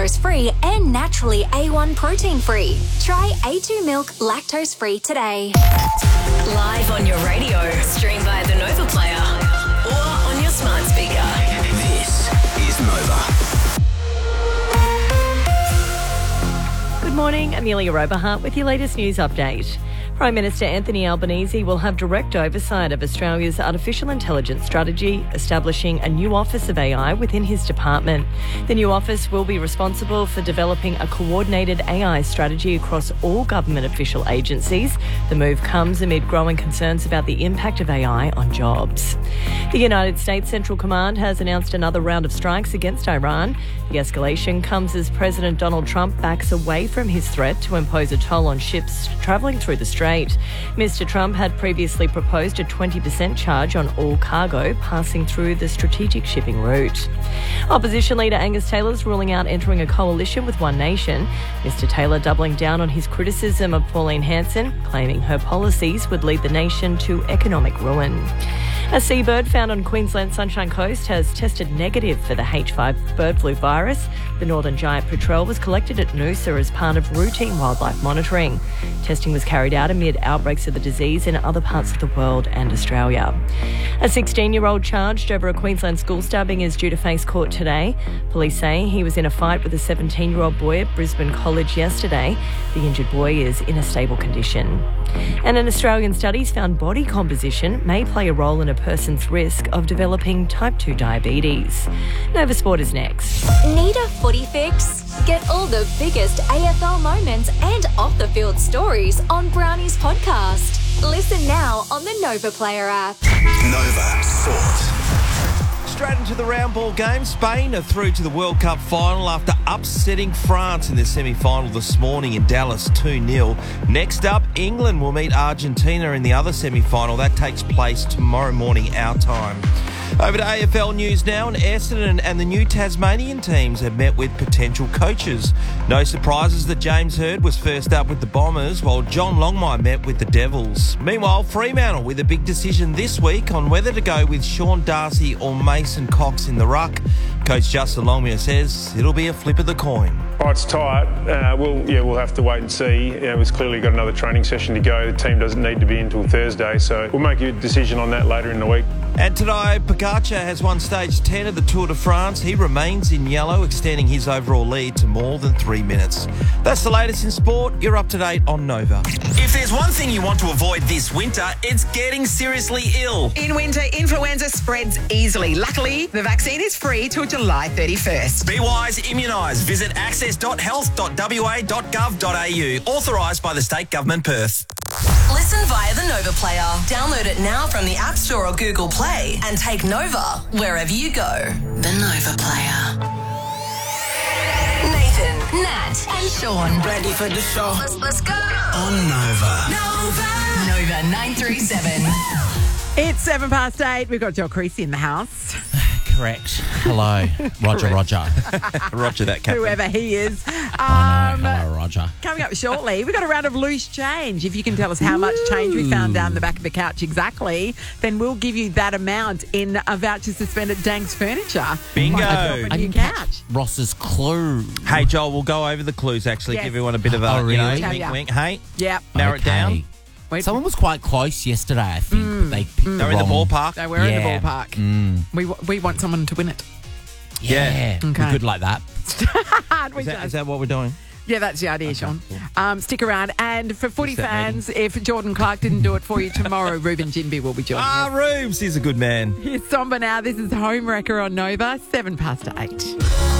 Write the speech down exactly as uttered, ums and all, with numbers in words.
lactose-free and naturally A one protein-free. Try A two Milk lactose-free today. Live on your radio, stream via the Nova Player or on your smart speaker. This is Nova. Good morning, Amelia Oberhart with your latest news update. Prime Minister Anthony Albanese will have direct oversight of Australia's artificial intelligence strategy, establishing a new Office of A I within his department. The new office will be responsible for developing a coordinated A I strategy across all government official agencies. The move comes amid growing concerns about the impact of A I on jobs. The United States Central Command has announced another round of strikes against Iran. The escalation comes as President Donald Trump backs away from his threat to impose a toll on ships travelling through the Strait. Mister Trump had previously proposed a twenty percent charge on all cargo passing through the strategic shipping route. Opposition leader Angus Taylor is ruling out entering a coalition with One Nation. Mister Taylor doubling down on his criticism of Pauline Hanson, claiming her policies would lead the nation to economic ruin. A seabird found on Queensland's Sunshine Coast has tested negative for the H five bird flu virus. The northern giant petrel was collected at Noosa as part of routine wildlife monitoring. Testing was carried out amid outbreaks of the disease in other parts of the world and Australia. A sixteen-year-old charged over a Queensland school stabbing is due to face court today. Police say he was in a fight with a seventeen-year-old boy at Brisbane College yesterday. The injured boy is in a stable condition. And an Australian study's found body composition may play a role in a person's risk of developing type two diabetes. Nova Sport is next. Need a footy fix? Get all the biggest A F L moments and off-the-field stories on Brownie's podcast. Listen now on the Nova Player app. Nova Sport. Straight into the round ball game. Spain are through to the World Cup final after upsetting France in the semi-final this morning in Dallas two nil. Next up, England will meet Argentina in the other semi-final. That takes place tomorrow morning our time. Over to A F L news now, and Essendon and the new Tasmanian teams have met with potential coaches. No surprises that James Hird was first up with the Bombers, while John Longmire met with the Devils. Meanwhile, Fremantle with a big decision this week on whether to go with Sean Darcy or Mason Cox in the ruck. Coach Justin Longmire says it'll be a flip of the coin. Oh, it's tight. Uh, we'll yeah, we'll have to wait and see. Uh, we've clearly got another training session to go. The team doesn't need to be in until Thursday, so we'll make a decision on that later in the week. And today, Pogacar has won stage ten of the Tour de France. He remains in yellow, extending his overall lead to more than three minutes. That's the latest in sport. You're up to date on Nova. If there's one thing you want to avoid this winter, it's getting seriously ill. In winter, influenza spreads easily. Luckily, the vaccine is free till July thirty-first. Be wise, immunise. Visit access dot health dot w a dot gov dot a u. Authorised by the State Government Perth. Listen via the Nova Player. Download it now from the App Store or Google Play and take Nova wherever you go. The Nova Player. Nathan, Nat and Sean. Ready for the show? Let's, let's go. On Nova. Nova. Nova nine three seven. It's seven past eight. We've got Joel Creasy in the house. Correct. Hello, Roger, Roger. Roger that, Captain. Whoever he is. I know. Um, Hello, Roger. Coming up shortly, we've got a round of loose change. If you can tell us how much change we found down the back of the couch exactly, then we'll give you that amount in a voucher to spend at Dank's Furniture. Bingo. A I new didn't couch. catch Ross's clue. Hey, Joel, we'll go over the clues, actually. Yes. Give everyone a bit of a, Oh, you know, really? Tell wink, ya. wink. Hey, Yep. narrow it down. Wait. Someone was quite close yesterday, I think, but they picked the They're in the wrong- ballpark. So we're in Yeah. the ballpark. Mm. We w- we want someone to win it. Yeah. Okay. We're good like that. We Is that, don't. is that what we're doing? Yeah, that's the idea, Sean. Um, stick around. And for footy What's that fans, if Jordan Clark didn't do it for you tomorrow, Ruben Jinby will be joining Ah, us. Rubes, he's a good man. Here's Somber now. This is Home Wrecker on Nova, seven past eight.